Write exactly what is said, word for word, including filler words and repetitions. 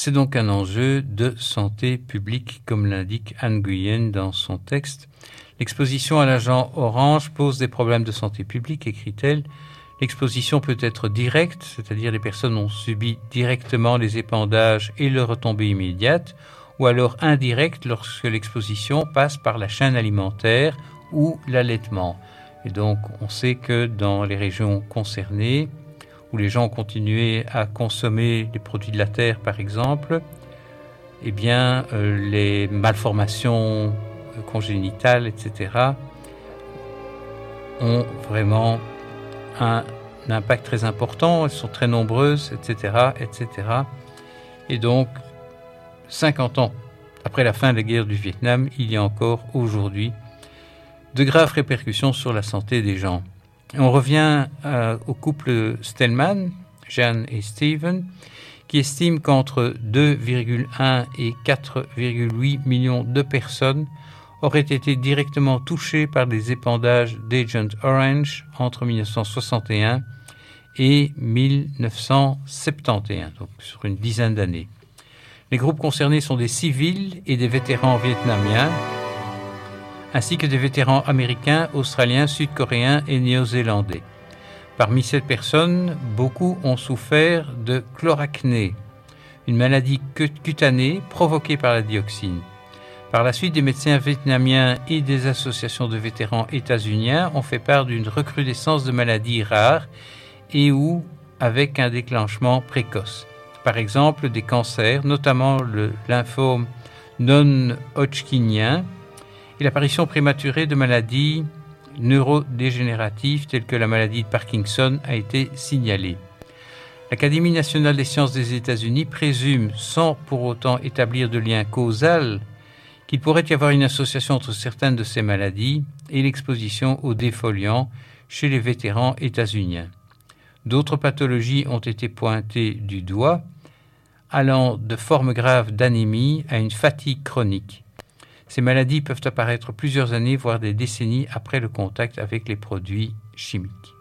C'est donc un enjeu de santé publique, comme l'indique Anne Nguyen dans son texte. L'exposition à l'agent orange pose des problèmes de santé publique, écrit-elle. L'exposition peut être directe, c'est-à-dire les personnes ont subi directement les épandages et leur retombée immédiate, ou alors indirecte lorsque l'exposition passe par la chaîne alimentaire ou l'allaitement. Et donc, on sait que dans les régions concernées, où les gens ont continué à consommer des produits de la terre, par exemple, eh bien, euh, les malformations congénitales, et cetera, ont vraiment un impact très important. Elles sont très nombreuses, et cetera, et cetera. Et donc, cinquante ans après la fin de la guerre du Vietnam, il y a encore aujourd'hui de graves répercussions sur la santé des gens. On revient euh, au couple Stellman, Jeanne et Steven, qui estime qu'entre deux virgule un et quatre virgule huit millions de personnes auraient été directement touchées par des épandages d'Agent Orange entre mille neuf cent soixante et un et mille neuf cent soixante et un, donc sur une dizaine d'années. Les groupes concernés sont des civils et des vétérans vietnamiens, ainsi que des vétérans américains, australiens, sud-coréens et néo-zélandais. Parmi ces personnes, beaucoup ont souffert de chloracné, une maladie cutanée provoquée par la dioxine. Par la suite, des médecins vietnamiens et des associations de vétérans états-uniens ont fait part d'une recrudescence de maladies rares et ou avec un déclenchement précoce. Par exemple, des cancers, notamment le lymphome non-hodgkinien, et l'apparition prématurée de maladies neurodégénératives telles que la maladie de Parkinson a été signalée. L'Académie nationale des sciences des États-Unis présume, sans pour autant établir de lien causal, qu'il pourrait y avoir une association entre certaines de ces maladies et l'exposition aux défoliants chez les vétérans états-uniens. D'autres pathologies ont été pointées du doigt, allant de formes graves d'anémie à une fatigue chronique. Ces maladies peuvent apparaître plusieurs années, voire des décennies après le contact avec les produits chimiques.